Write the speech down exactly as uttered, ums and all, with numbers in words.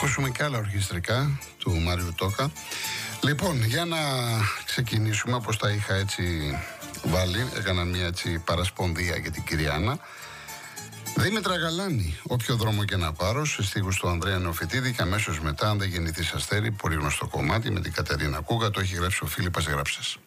ακούσουμε και άλλα ορχιστρικά του Μάριου Τόκα. Λοιπόν, για να ξεκινήσουμε, όπως τα είχα έτσι βάλει, έκανα μια έτσι παρασπονδία για την κυρία Άννα. Δήμητρα Γαλάνη, όποιο δρόμο και να πάρω, σε στίχους του Ανδρέα Νεοφυτίδη, και αμέσως μετά, αν δεν γεννηθείς αστέρι, πολύ γνωστό κομμάτι με την Κατερίνα Κούγα, το έχει γράψει ο Φίλιππας Γράψας.